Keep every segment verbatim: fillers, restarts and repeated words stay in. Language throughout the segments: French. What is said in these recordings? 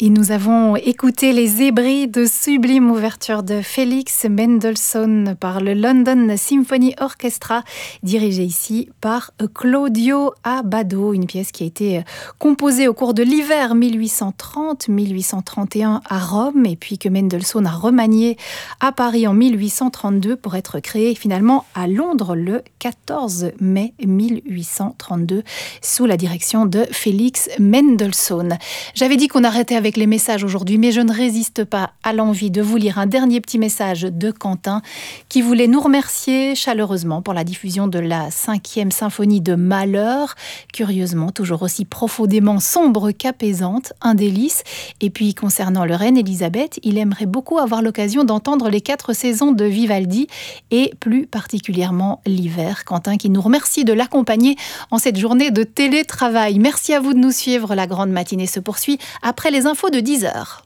Et nous avons écouté les Hébrides, sublime ouverture de Félix Mendelssohn par le London Symphony Orchestra, dirigé ici par Claudio Abbado, une pièce qui a été composée au cours de l'hiver mille huit cent trente mille huit cent trente et un à Rome, et puis que Mendelssohn a remanié à Paris en mille huit cent trente-deux pour être créé finalement à Londres le quatorze mai mille huit cent trente-deux sous la direction de Félix Mendelssohn. J'avais dit qu'on arrêtait avec les messages aujourd'hui, mais je ne résiste pas à l'envie de vous lire un dernier petit message de Quentin qui voulait nous remercier chaleureusement pour la diffusion de la cinquième symphonie de Mahler, curieusement toujours aussi profondément sombre qu'apaisante, un délice. Et puis concernant le Reine Elisabeth, il aimerait beaucoup avoir l'occasion d'entendre les quatre saisons de Vivaldi et plus particulièrement l'hiver. Quentin qui nous remercie de l'accompagner en cette journée de télétravail. Merci à vous de nous suivre. La grande matinée se poursuit après les infos de dix heures.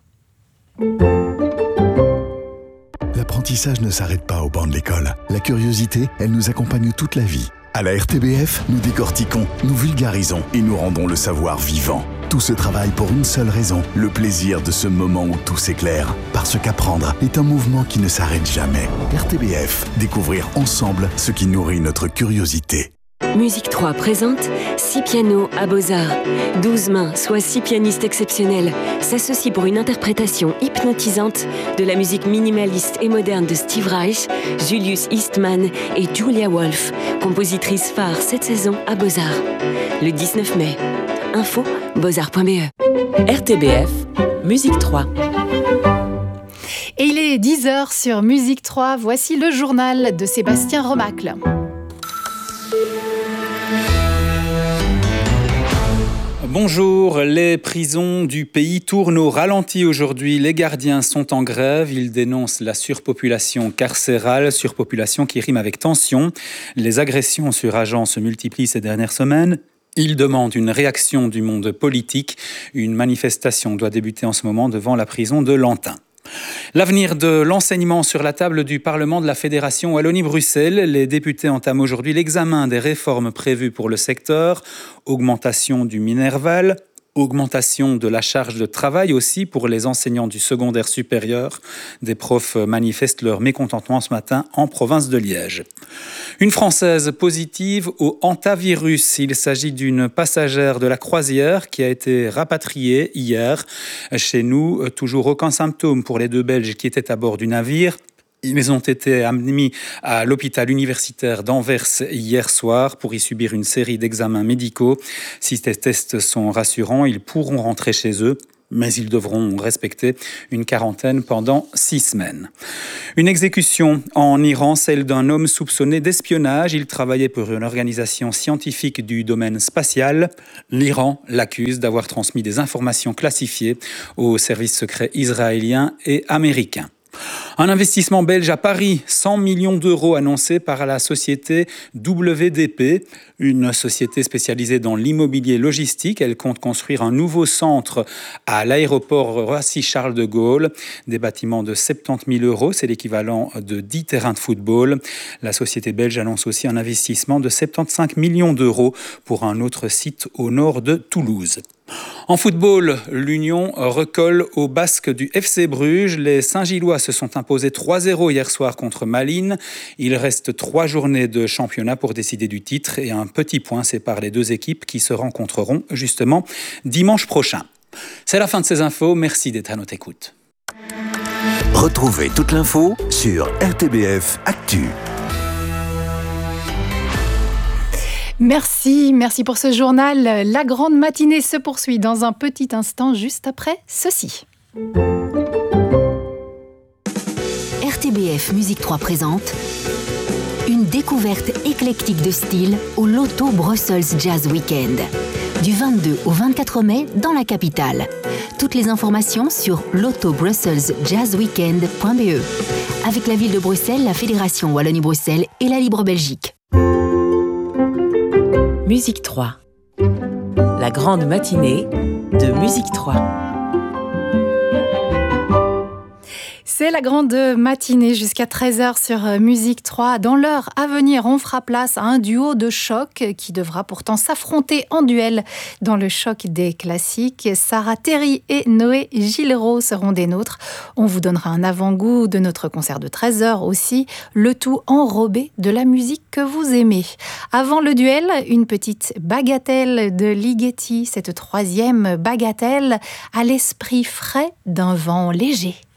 L'apprentissage ne s'arrête pas au banc de l'école. La curiosité, elle nous accompagne toute la vie. À la R T B F, nous décortiquons, nous vulgarisons et nous rendons le savoir vivant. Tout ce travail pour une seule raison, le plaisir de ce moment où tout s'éclaire. Parce qu'apprendre est un mouvement qui ne s'arrête jamais. R T B F, découvrir ensemble ce qui nourrit notre curiosité. Musique trois présente six pianos à Beaux-Arts. douze mains, soit six pianistes exceptionnels, s'associent pour une interprétation hypnotisante de la musique minimaliste et moderne de Steve Reich, Julius Eastman et Julia Wolf, compositrice phare cette saison à Beaux-Arts. Le dix-neuf mai. Info beaux-arts point b e. R T B F, Musique trois. Et il est dix heures sur Musique trois. Voici le journal de Sébastien Remacle. Bonjour, les prisons du pays tournent au ralenti aujourd'hui. Les gardiens sont en grève, ils dénoncent la surpopulation carcérale, surpopulation qui rime avec tension. Les agressions sur agents se multiplient ces dernières semaines. Ils demandent une réaction du monde politique. Une manifestation doit débuter en ce moment devant la prison de Lantin. L'avenir de l'enseignement sur la table du Parlement de la Fédération Wallonie-Bruxelles. Les députés entament aujourd'hui l'examen des réformes prévues pour le secteur. Augmentation du Minerval, augmentation de la charge de travail aussi pour les enseignants du secondaire supérieur. Des profs manifestent leur mécontentement ce matin en province de Liège. Une Française positive au hantavirus. Il s'agit d'une passagère de la croisière qui a été rapatriée hier. Chez nous, toujours aucun symptôme pour les deux Belges qui étaient à bord du navire. Ils ont été admis à l'hôpital universitaire d'Anvers hier soir pour y subir une série d'examens médicaux. Si ces tests sont rassurants, ils pourront rentrer chez eux, mais ils devront respecter une quarantaine pendant six semaines. Une exécution en Iran, celle d'un homme soupçonné d'espionnage. Il travaillait pour une organisation scientifique du domaine spatial. L'Iran l'accuse d'avoir transmis des informations classifiées aux services secrets israéliens et américains. Un investissement belge à Paris, cent millions d'euros annoncés par la société W D P, une société spécialisée dans l'immobilier logistique. Elle compte construire un nouveau centre à l'aéroport Roissy-Charles de Gaulle. Des bâtiments de soixante-dix mille euros, c'est l'équivalent de dix terrains de football. La société belge annonce aussi un investissement de soixante-quinze millions d'euros pour un autre site au nord de Toulouse. En football, l'Union recolle au basque du F C Bruges. Les Saint-Gillois se sont imposés trois zéro hier soir contre Malines. Il reste trois journées de championnat pour décider du titre et un petit point sépare les deux équipes qui se rencontreront justement dimanche prochain. C'est la fin de ces infos. Merci d'être à notre écoute. Retrouvez toute l'info sur R T B F Actu. Merci, merci pour ce journal. La grande matinée se poursuit dans un petit instant, juste après ceci. R T B F Musique trois présente une découverte éclectique de style au Loto Brussels Jazz Weekend. Du vingt-deux au vingt-quatre mai dans la capitale. Toutes les informations sur loto brussels jazz weekend point b e. Avec la ville de Bruxelles, la Fédération Wallonie-Bruxelles et la Libre Belgique. Musique trois. La grande matinée de Musique trois. C'est la grande matinée jusqu'à treize heures sur Musique trois. Dans l'heure à venir, on fera place à un duo de choc qui devra pourtant s'affronter en duel dans le choc des classiques. Sarah Terry et Noé Gillerot seront des nôtres. On vous donnera un avant-goût de notre concert de treize heures aussi, le tout enrobé de la musique que vous aimez. Avant le duel, une petite bagatelle de Ligeti, cette troisième bagatelle à l'esprit frais d'un vent léger.